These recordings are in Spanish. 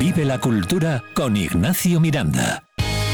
Vive la cultura con Ignacio Miranda.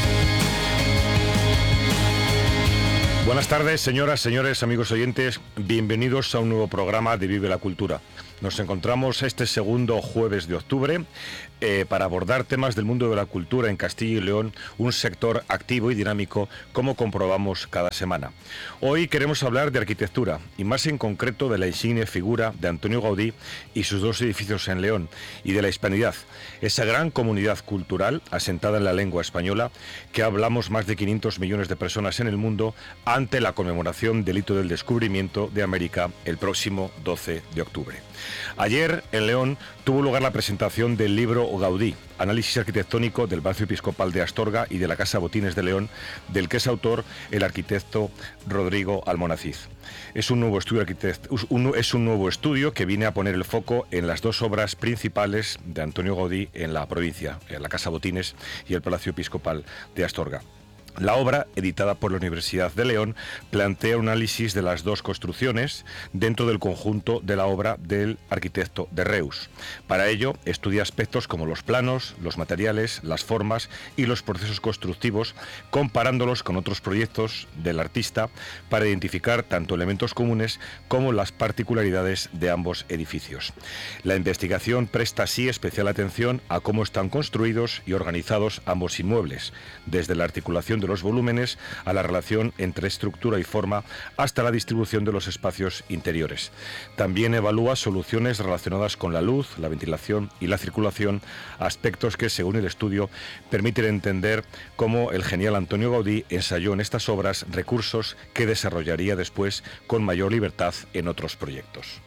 Buenas tardes, señoras, señores, amigos oyentes. Bienvenidos a un nuevo programa de Vive la Cultura. Nos encontramos este segundo jueves de octubre para abordar temas del mundo de la cultura en Castilla y León, un sector activo y dinámico, como comprobamos cada semana. Hoy queremos hablar de arquitectura, y más en concreto de la insigne figura de Antonio Gaudí y sus dos edificios en León, y de la hispanidad, esa gran comunidad cultural asentada en la lengua española, que hablamos más de 500 millones de personas en el mundo, ante la conmemoración del hito del descubrimiento de América el próximo 12 de octubre. Ayer, en León, tuvo lugar la presentación del libro Gaudí, análisis arquitectónico del Palacio Episcopal de Astorga y de la Casa Botines de León, del que es autor el arquitecto Rodrigo Almonacid. Es un nuevo estudio que viene a poner el foco en las dos obras principales de Antonio Gaudí en la provincia, en la Casa Botines y el Palacio Episcopal de Astorga. La obra, editada por la Universidad de León, plantea un análisis de las dos construcciones dentro del conjunto de la obra del arquitecto de Reus. Para ello, estudia aspectos como los planos, los materiales, las formas y los procesos constructivos, comparándolos con otros proyectos del artista para identificar tanto elementos comunes como las particularidades de ambos edificios. La investigación presta así especial atención a cómo están construidos y organizados ambos inmuebles, desde la articulación de los volúmenes a la relación entre estructura y forma hasta la distribución de los espacios interiores. También evalúa soluciones relacionadas con la luz, la ventilación y la circulación, aspectos que, según el estudio, permiten entender cómo el genial Antonio Gaudí ensayó en estas obras recursos que desarrollaría después con mayor libertad en otros proyectos.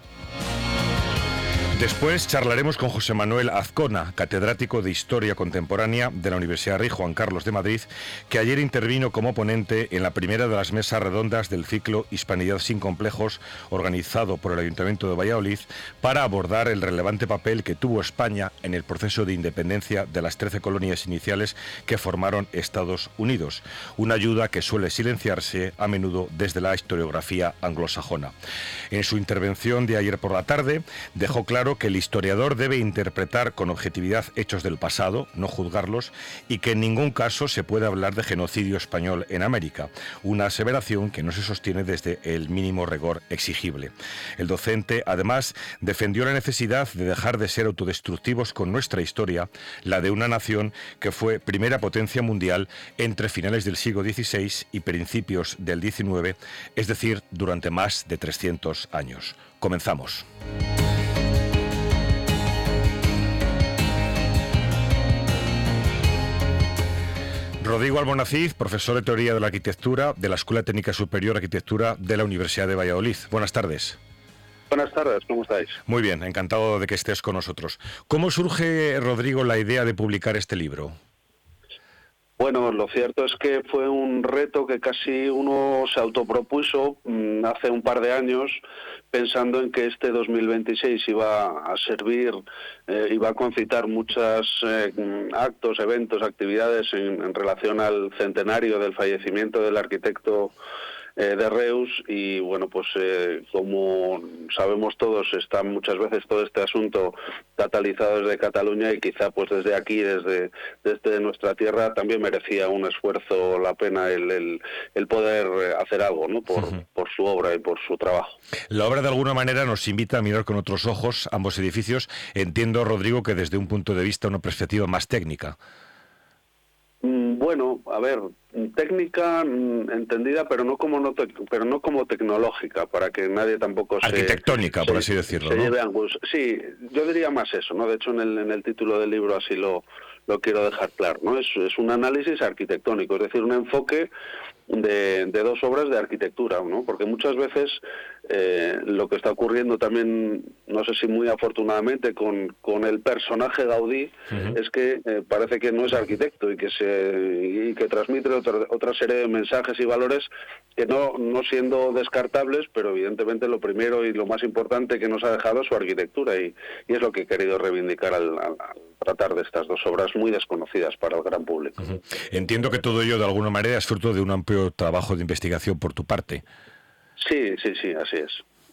Después charlaremos con José Manuel Azcona, catedrático de Historia Contemporánea de la Universidad Rey Juan Carlos de Madrid, que ayer intervino como ponente en la primera de las mesas redondas del ciclo Hispanidad sin complejos, organizado por el Ayuntamiento de Valladolid, para abordar el relevante papel que tuvo España en el proceso de independencia de las 13 colonias iniciales que formaron Estados Unidos, una ayuda que suele silenciarse a menudo desde la historiografía anglosajona. En su intervención de ayer por la tarde, dejó claro que el historiador debe interpretar con objetividad hechos del pasado, no juzgarlos, y que en ningún caso se puede hablar de genocidio español en América, una aseveración que no se sostiene desde el mínimo rigor exigible. El docente, además, defendió la necesidad de dejar de ser autodestructivos con nuestra historia, la de una nación que fue primera potencia mundial entre finales del siglo XVI y principios del XIX, es decir, durante más de 300 años. Comenzamos. Rodrigo Almonacid, profesor de Teoría de la Arquitectura de la Escuela Técnica Superior de Arquitectura de la Universidad de Valladolid. Buenas tardes. Buenas tardes, ¿cómo estáis? Muy bien, encantado de que estés con nosotros. ¿Cómo surge, Rodrigo, la idea de publicar este libro? Bueno, lo cierto es que fue un reto que casi uno se autopropuso hace un par de años, pensando en que este 2026 iba a servir, iba a concitar muchos actos, eventos, actividades en relación al centenario del fallecimiento del arquitecto de Reus, y bueno, pues como sabemos todos, está muchas veces todo este asunto catalizado desde Cataluña, y quizá pues desde aquí, desde nuestra tierra, también merecía un esfuerzo, la pena el poder hacer algo, ¿no? Por su obra y por su trabajo. La obra de alguna manera nos invita a mirar con otros ojos ambos edificios. Entiendo, Rodrigo, que desde un punto de vista, una perspectiva más técnica. Bueno, a ver, técnica entendida, pero no como tecnológica, para que nadie tampoco arquitectónica, por así decirlo, ¿no? Lleve ángulos. Sí, yo diría más eso, ¿no? De hecho, en el título del libro así lo quiero dejar claro, ¿no? Es un análisis arquitectónico, es decir, un enfoque de dos obras de arquitectura, ¿no? Porque muchas veces lo que está ocurriendo también, no sé si muy afortunadamente, con el personaje Gaudí, es que parece que no es arquitecto y que transmite otra serie de mensajes y valores que no siendo descartables, pero evidentemente lo primero y lo más importante que nos ha dejado es su arquitectura, y es lo que he querido reivindicar al tratar de estas dos obras muy desconocidas para el gran público. Entiendo que todo ello de alguna manera es fruto de un amplio trabajo de investigación por tu parte. Sí, así es.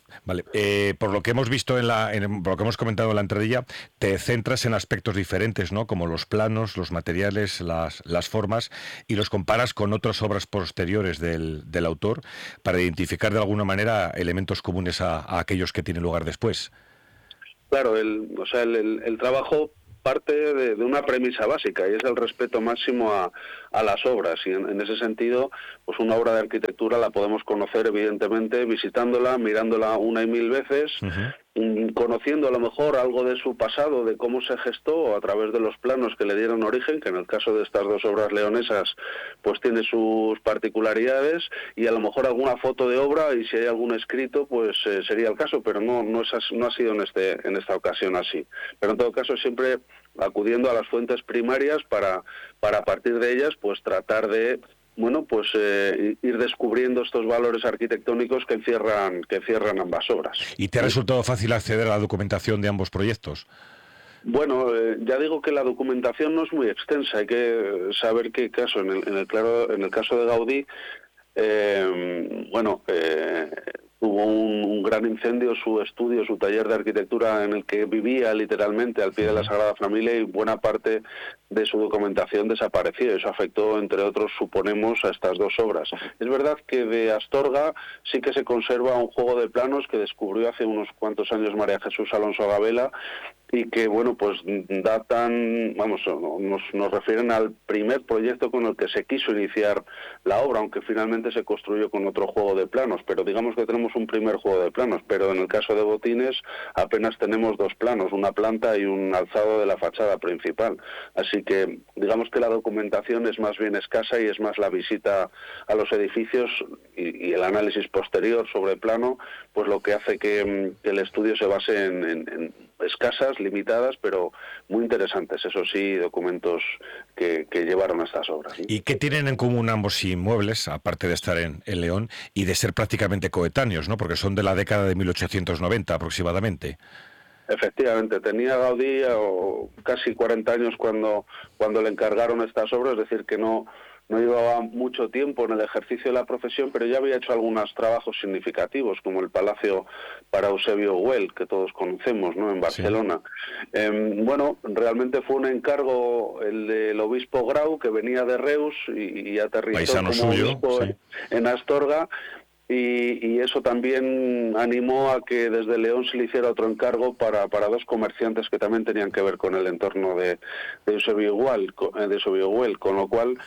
Vale, por lo que hemos visto por lo que hemos comentado en la entradilla, te centras en aspectos diferentes, ¿no? Como los planos, los materiales, las formas, y los comparas con otras obras posteriores del autor para identificar de alguna manera elementos comunes a aquellos que tienen lugar después. Claro, el trabajo parte de una premisa básica, y es el respeto máximo a las obras, y en ese sentido, pues una obra de arquitectura la podemos conocer evidentemente visitándola, mirándola una y mil veces, conociendo a lo mejor algo de su pasado, de cómo se gestó a través de los planos que le dieron origen, que en el caso de estas dos obras leonesas pues tiene sus particularidades, y a lo mejor alguna foto de obra, y si hay algún escrito pues sería el caso, pero no ha sido en esta ocasión así. Pero en todo caso siempre acudiendo a las fuentes primarias para a partir de ellas pues tratar de ir descubriendo estos valores arquitectónicos que encierran ambas obras. ¿Y te ha resultado fácil acceder a la documentación de ambos proyectos? Bueno, ya digo que la documentación no es muy extensa. Hay que saber qué caso. En el caso de Gaudí, tuvo un gran incendio su estudio, su taller de arquitectura, en el que vivía literalmente al pie de la Sagrada Familia, y buena parte de su documentación desapareció. Eso afectó, entre otros, suponemos, a estas dos obras. Es verdad que de Astorga sí que se conserva un juego de planos que descubrió hace unos cuantos años María Jesús Alonso Gabela, y que, nos refieren al primer proyecto con el que se quiso iniciar la obra, aunque finalmente se construyó con otro juego de planos, pero digamos que tenemos un primer juego de planos. Pero en el caso de Botines apenas tenemos dos planos, una planta y un alzado de la fachada principal. Así que digamos que la documentación es más bien escasa, y es más la visita a los edificios y el análisis posterior sobre el plano, pues lo que hace que el estudio se base en escasas, limitadas, pero muy interesantes, eso sí, documentos que llevaron a estas obras, ¿sí? ¿Y qué tienen en común ambos inmuebles, aparte de estar en León y de ser prácticamente coetáneos, ¿no? Porque son de la década de 1890 aproximadamente. Efectivamente, tenía Gaudí casi 40 años cuando le encargaron estas obras, es decir, que no llevaba mucho tiempo en el ejercicio de la profesión, pero ya había hecho algunos trabajos significativos, como el Palacio para Eusebio Güell, que todos conocemos, ¿no?, en Barcelona. Sí. Realmente fue un encargo el del obispo Grau, que venía de Reus y aterrizó paisano como suyo, obispo sí, en Astorga. Y eso también animó a que desde León se le hiciera otro encargo para dos comerciantes que también tenían que ver con el entorno de Eusebio Güell, con lo cual,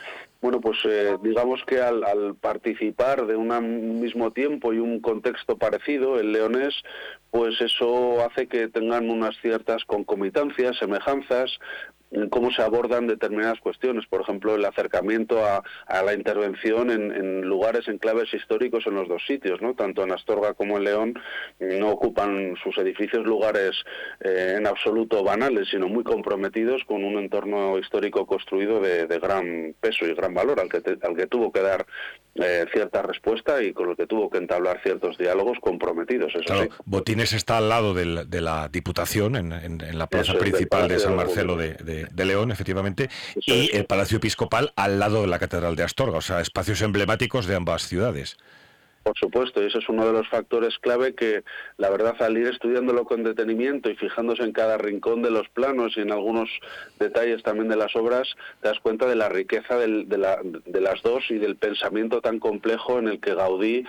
digamos que al participar de un mismo tiempo y un contexto parecido, el leonés, pues eso hace que tengan unas ciertas concomitancias, semejanzas, en cómo se abordan determinadas cuestiones, por ejemplo, el acercamiento a la intervención en lugares, en claves históricos en los dos sitios, ¿no? Tanto en Astorga como en León no ocupan sus edificios lugares en absoluto banales, sino muy comprometidos con un entorno histórico construido de gran peso y gran valor, al que tuvo que dar cierta respuesta y con el que tuvo que entablar ciertos diálogos comprometidos. Eso claro, sí. Botines está al lado de la Diputación, en la plaza principal de San Marcelo de León, efectivamente, y el Palacio Episcopal al lado de la Catedral de Astorga, o sea, espacios emblemáticos de ambas ciudades. Por supuesto, y ese es uno de los factores clave que, la verdad, al ir estudiándolo con detenimiento y fijándose en cada rincón de los planos y en algunos detalles también de las obras, te das cuenta de la riqueza de las dos y del pensamiento tan complejo en el que Gaudí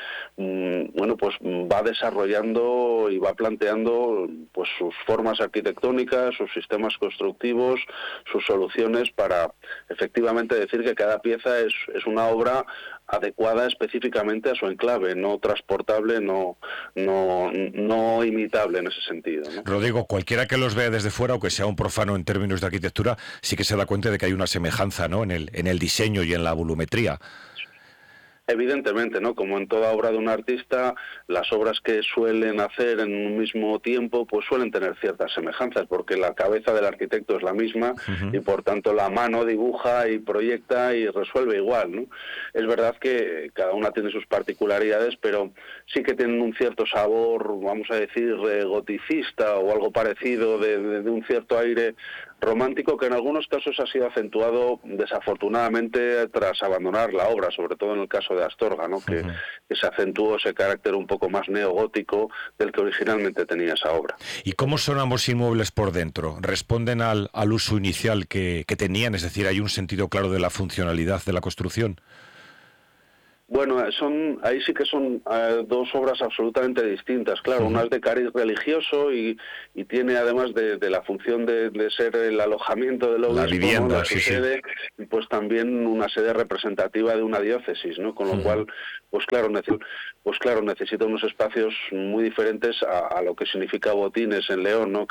va desarrollando y va planteando pues sus formas arquitectónicas, sus sistemas constructivos, sus soluciones para efectivamente decir que cada pieza es una obra adecuada específicamente a su enclave, no transportable, no imitable en ese sentido, ¿no? Rodrigo, cualquiera que los vea desde fuera, aunque sea un profano en términos de arquitectura, sí que se da cuenta de que hay una semejanza, ¿no?, en el diseño y en la volumetría. Evidentemente, ¿no? Como en toda obra de un artista, las obras que suelen hacer en un mismo tiempo pues suelen tener ciertas semejanzas, porque la cabeza del arquitecto es la misma y por tanto la mano dibuja y proyecta y resuelve igual, ¿no? Es verdad que cada una tiene sus particularidades, pero sí que tienen un cierto sabor, vamos a decir, goticista o algo parecido, de un cierto aire romántico que en algunos casos ha sido acentuado desafortunadamente tras abandonar la obra, sobre todo en el caso de Astorga, ¿no? Que se acentuó ese carácter un poco más neogótico del que originalmente tenía esa obra. ¿Y cómo son ambos inmuebles por dentro? ¿Responden al uso inicial que tenían? Es decir, ¿hay un sentido claro de la funcionalidad de la construcción? Bueno, ahí sí que son dos obras absolutamente distintas. Claro, una es de cariz religioso y tiene, además de la función de ser el alojamiento del obispo, la vivienda, ¿no? sí, sede, pues también una sede representativa de una diócesis, ¿no? Con lo cual, pues claro, necesita unos espacios muy diferentes a lo que significa Botines en León, ¿no?